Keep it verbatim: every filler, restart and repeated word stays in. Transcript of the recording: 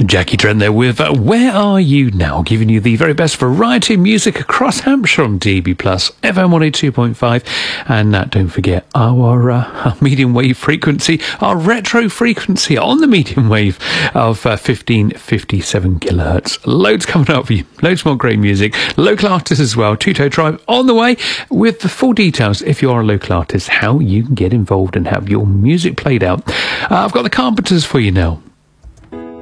Jackie Trent there with uh, Where Are You Now, giving you the very best variety of music across Hampshire on D A B plus, F M one oh two point five, and uh, don't forget our, uh, our medium wave frequency, our retro frequency on the medium wave of uh, fifteen fifty-seven kilohertz. Loads coming up for you, loads more great music, local artists as well, Two Toe Tribe on the way with the full details, if you are a local artist, how you can get involved and have your music played out. Uh, I've got the Carpenters for you now.